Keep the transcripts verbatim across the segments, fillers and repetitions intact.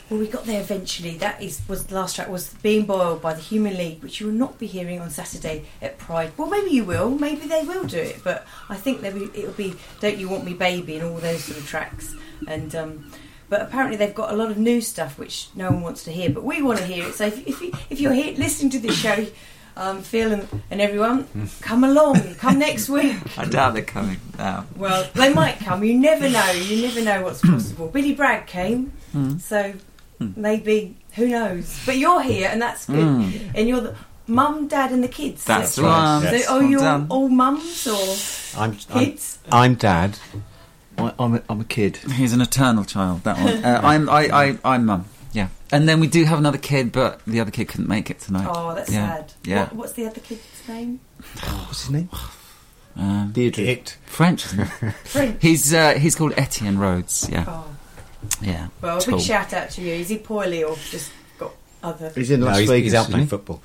Well, we got there eventually. That is was the last track was Being Boiled by the Human League, which you will not be hearing on Saturday at Pride. Well, maybe you will. Maybe they will do it, but I think be, it'll be Don't You Want Me Baby and all those sort of tracks. And um, but apparently they've got a lot of new stuff which no one wants to hear, but we want to hear it. So if, if, you, if you're here listening to this show, um, Phil and, and everyone, come along. Come next week. I doubt they're coming now. Well, they might come. You never know. You never know what's possible. Billy Bragg came, Mm. so. Maybe, who knows? But you're here, and that's good. Mm. And you're the mum, dad, and the kids. That's so, right. So, Yes. are Well you all, done. all mums or I'm, kids? I'm, I'm dad. I, I'm, a, I'm a kid. He's an eternal child. That one. Uh, I'm. I. I. I'm mum. Yeah. And then we do have another kid, but the other kid couldn't make it tonight. Oh, that's yeah. sad. Yeah. What, what's the other kid's name? What's his name? Um, Deirdre. It. French. Isn't it? French. He's. Uh, he's called Etienne Rhodes. Yeah. Oh, Yeah. well, a Tall. big shout out to you. Is he poorly or just got other? He's in No, Las he's, Vegas. he's out isn't playing he? football.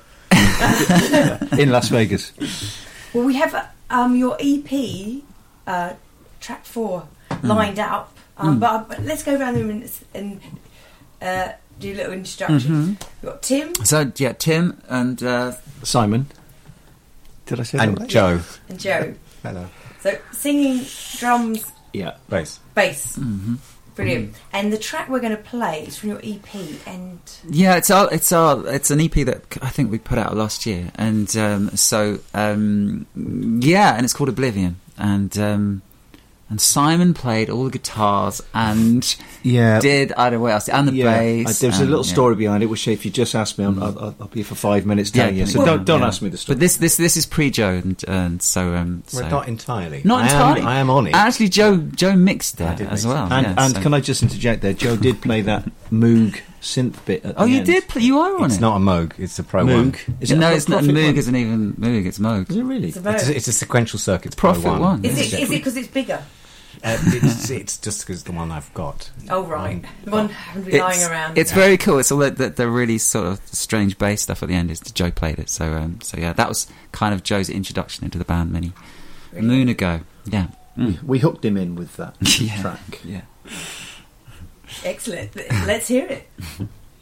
In Las Vegas. Well, we have um, your E P, uh, track four, Hmm. lined up. Um, Mm. but, uh, but let's go around the room and, and uh, do a little introduction. Mhm. We've got Tim So yeah, Tim and uh, Simon. Did I say that And right? Joe. and Joe. Hello. So singing, drums, Yeah. Bass. bass. mhm. Brilliant. And the track we're going to play is from your E P. And yeah, it's our. It's our. It's an E P that I think we put out last year, and um, so um, yeah, and it's called Oblivion, and. Um, And Simon played all the guitars and Yeah. did I don't know what else and the yeah. bass. I, there's a and, little yeah. story behind it, which if you just ask me, I'm, I'll, I'll be here for five minutes telling Yeah, you. So well, don't don't yeah. ask me the story. But this this this is pre Joe, and, and so um, so Well, not entirely. not I entirely. Am, I am on it. Actually, Joe Joe mixed I that did as mix it. well. and yeah, and so- can I just interject there? Joe did play that Moog synth bit. At Oh, the you end. did. Play, you are on It's it. not a Moog. It's a Pro One. Moog. Is it no, a it's not. Prophet Moog one? isn't even Moog. It's Moog. Is it really? it's a It's vote. a, it's a sequential circuit. It's Prophet Pro One. One. Is it? Is it because it's bigger? Uh, it's, it's just because the one I've got. Oh right, Um, the one haven't been lying It's, around. it's very cool. It's all the, the, the really sort of strange bass stuff at the end. Is Joe played it. So um, so yeah, that was kind of Joe's introduction into the band many a Really? moon ago. Yeah. We, Mm. we hooked him in with that Yeah. track. Yeah. Excellent. Let's hear it.